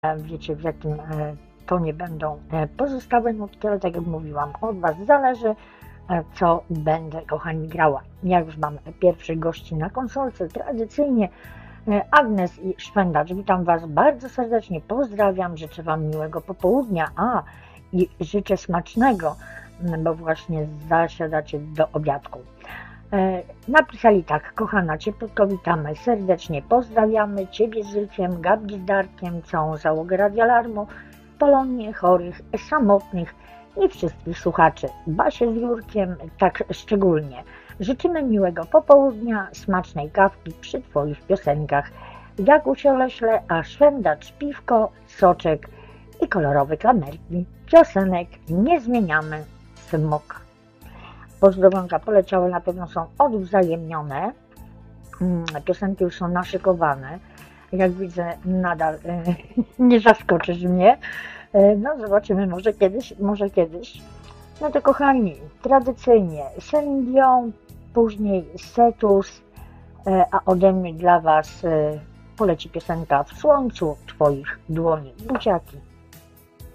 wiecie, w jakim tonie będą pozostałe nutki, ale tak jak mówiłam, od Was zależy, co będę, kochani, grała. Ja już mam pierwszych gości na konsolce, tradycyjnie Agnes i Szwendacz. Witam Was bardzo serdecznie, pozdrawiam, życzę Wam miłego popołudnia, i życzę smacznego, bo właśnie zasiadacie do obiadku. Napisali tak: kochana, ciepłutko witamy, serdecznie pozdrawiamy Ciebie z Zyfiem, Gabi z Darkiem, całą załogę Radia Alarmu, Polonię, chorych, samotnych i wszystkich słuchaczy, Basię z Jurkiem tak szczególnie. Życzymy miłego popołudnia, smacznej kawki przy Twoich piosenkach. Jakuś Oleśle, a Szwendacz piwko, soczek i kolorowe klamerki. Piosenek nie zmieniamy, smok. Pozdrowionka poleciały, na pewno są odwzajemnione. Piosenki już są naszykowane. Jak widzę, nadal nie zaskoczysz mnie. No zobaczymy, może kiedyś. No to kochani, tradycyjnie Celine Dion, później Setus, a ode mnie dla Was poleci piosenka W słońcu Twoich dłoni. Buziaki.